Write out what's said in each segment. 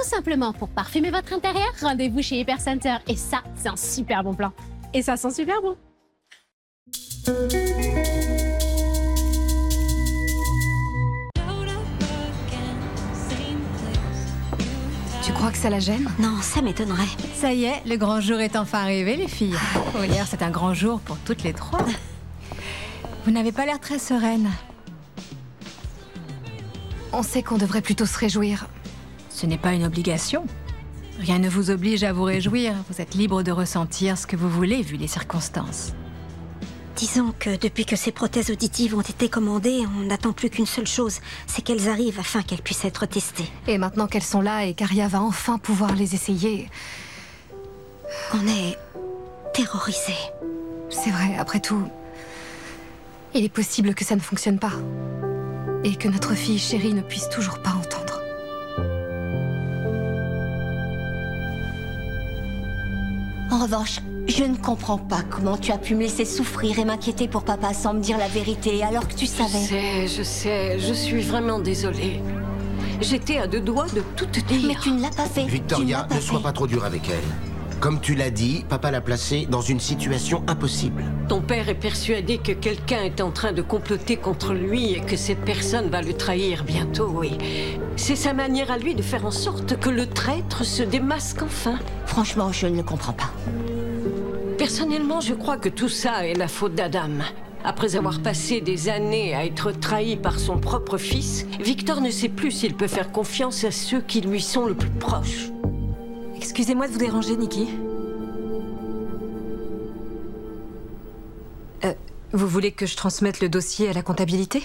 simplement pour parfumer votre intérieur, rendez-vous chez Hypercenter. Et ça, c'est un super bon plan. Et ça sent super bon. Tu crois que ça la gêne? Non, ça m'étonnerait. Ça y est, le grand jour est enfin arrivé, les filles. Oh, hier, c'est un grand jour pour toutes les trois. Vous n'avez pas l'air très sereine. On sait qu'on devrait plutôt se réjouir. Ce n'est pas une obligation. Rien ne vous oblige à vous réjouir. Vous êtes libre de ressentir ce que vous voulez, vu les circonstances. Disons que depuis que ces prothèses auditives ont été commandées, on n'attend plus qu'une seule chose, c'est qu'elles arrivent afin qu'elles puissent être testées. Et maintenant qu'elles sont là et qu'Aria va enfin pouvoir les essayer... On est terrorisés. C'est vrai, après tout, il est possible que ça ne fonctionne pas. Et que notre fille chérie ne puisse toujours pas entendre. En revanche, je ne comprends pas comment tu as pu me laisser souffrir et m'inquiéter pour papa sans me dire la vérité alors que tu savais. Je sais, je suis vraiment désolée. J'étais à deux doigts de tout te dire. Mais tu ne l'as pas fait. Victoria, ne sois pas trop dure avec elle. Comme tu l'as dit, papa l'a placée dans une situation impossible. Ton père est persuadé que quelqu'un est en train de comploter contre lui et que cette personne va le trahir bientôt, oui. C'est sa manière à lui de faire en sorte que le traître se démasque enfin. Franchement, je ne le comprends pas. Personnellement, je crois que tout ça est la faute d'Adam. Après avoir passé des années à être trahi par son propre fils, Victor ne sait plus s'il peut faire confiance à ceux qui lui sont le plus proches. Excusez-moi de vous déranger, Nikki. Vous voulez que je transmette le dossier à la comptabilité?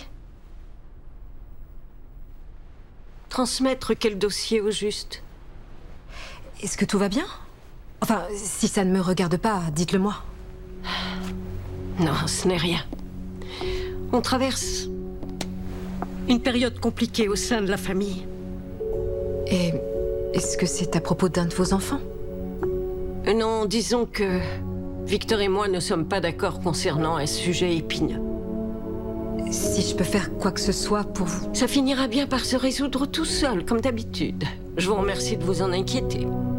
Transmettre quel dossier au juste? Est-ce que tout va bien? Enfin, si ça ne me regarde pas, dites-le moi. Non, ce n'est rien. On traverse une période compliquée au sein de la famille. Et est-ce que c'est à propos d'un de vos enfants? Non, disons que Victor et moi ne sommes pas d'accord concernant un sujet épineux. Si je peux faire quoi que ce soit pour vous... Ça finira bien par se résoudre tout seul, comme d'habitude. Je vous remercie de vous en inquiéter.